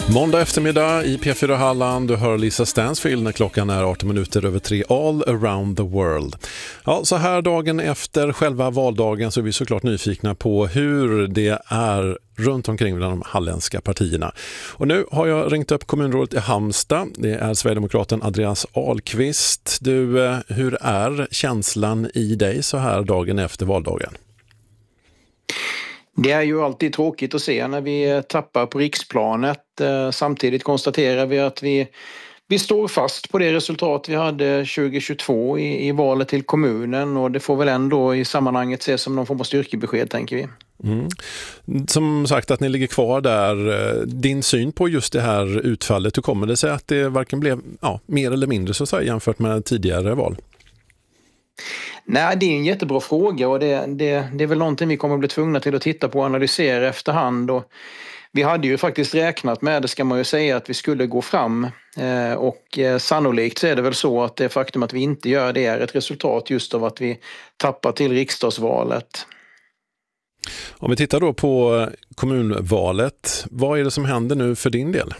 Måndag eftermiddag i P4 Halland. Du hör Lisa Stansfield när klockan är 18 minuter över 3. All around the world. Ja, så här dagen efter själva valdagen så är vi såklart nyfikna på hur det är runt omkring bland de halländska partierna. Och nu har jag ringt upp kommunrådet i Halmstad. Det är Sverigedemokraten Andreas Ahlqvist. Du, hur är känslan i dig så här dagen efter valdagen? Det är ju alltid tråkigt att se när vi tappar på riksplanet. Samtidigt konstaterar vi att vi står fast på det resultat vi hade 2022 i valet till kommunen, och det får väl ändå i sammanhanget ses som någon form av styrkebesked, tänker vi. Mm. Som sagt att ni ligger kvar där. Din syn på just det här utfallet, hur kommer det sig att det varken blev mer eller mindre så att säga, jämfört med tidigare val? Nej, det är en jättebra fråga, och det är väl någonting vi kommer att bli tvungna till att titta på och analysera efterhand. Och vi hade ju faktiskt räknat med, det ska man ju säga, att vi skulle gå fram, och sannolikt så är det väl så att det faktum att vi inte gör det är ett resultat just av att vi tappar till riksdagsvalet. Om vi tittar då på kommunvalet, vad är det som händer nu för din del?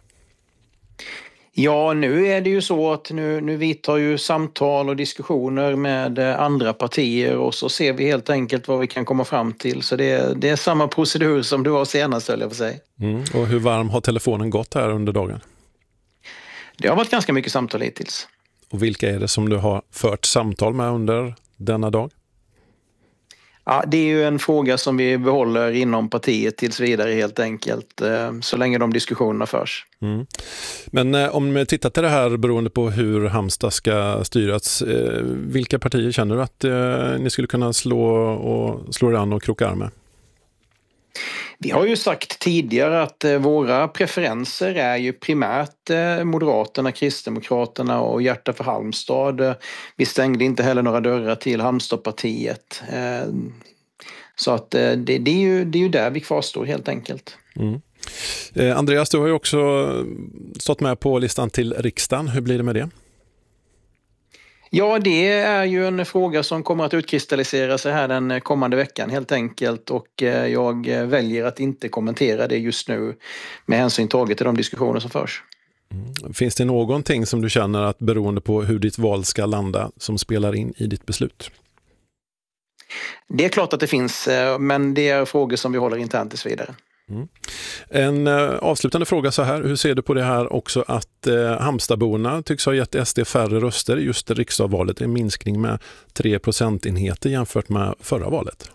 Ja, nu är det ju så att nu vidtar ju samtal och diskussioner med andra partier, och så ser vi helt enkelt vad vi kan komma fram till. Så det är samma procedur som du var senast, höll jag på sig. Och hur varm har telefonen gått här under dagen? Det har varit ganska mycket samtal hittills. Och vilka är det som du har fört samtal med under denna dag? Ja, det är ju en fråga som vi behåller inom partiet tills vidare helt enkelt, så länge de diskussionerna förs. Men om vi tittar till det här beroende på hur Halmstad ska styras, vilka partier känner du att ni skulle kunna slå er an och kroka arm med? Vi har ju sagt tidigare att våra preferenser är ju primärt Moderaterna, Kristdemokraterna och Hjärta för Halmstad. Vi stängde inte heller några dörrar till Halmstadpartiet. Så att det är ju där vi kvarstår helt enkelt. Andreas, du har ju också stått med på listan till riksdagen. Hur blir det med det? Ja, det är ju en fråga som kommer att utkristallisera sig här den kommande veckan helt enkelt, och jag väljer att inte kommentera det just nu med hänsyn taget till de diskussioner som förs. Finns det någonting som du känner att beroende på hur ditt val ska landa som spelar in i ditt beslut? Det är klart att det finns, men det är frågor som vi håller internt tills vidare. En avslutande fråga så här, hur ser du på det här också att Halmstadborna tycks ha gett SD färre röster i just riksdagsvalet, en minskning med 3 procentenheter jämfört med förra valet?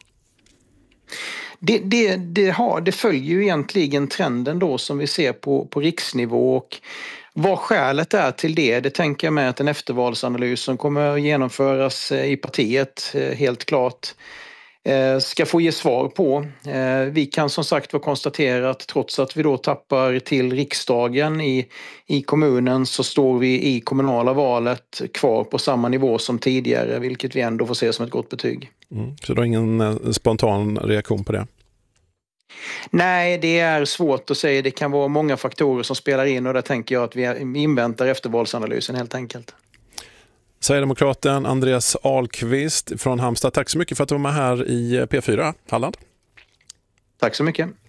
Det följer ju egentligen trenden då som vi ser på riksnivå, och vad skälet är till det tänker jag med att en eftervalsanalys som kommer att genomföras i partiet helt klart ska få ge svar på. Vi kan som sagt konstatera att trots att vi då tappar till riksdagen i kommunen, så står vi i kommunala valet kvar på samma nivå som tidigare, vilket vi ändå får se som ett gott betyg. Så du har ingen spontan reaktion på det? Nej, det är svårt att säga. Det kan vara många faktorer som spelar in, och där tänker jag att vi inväntar eftervalsanalysen helt enkelt. Sverigedemokraten Andreas Ahlqvist från Halmstad, tack så mycket för att du var med här i P4 Halland. Tack så mycket.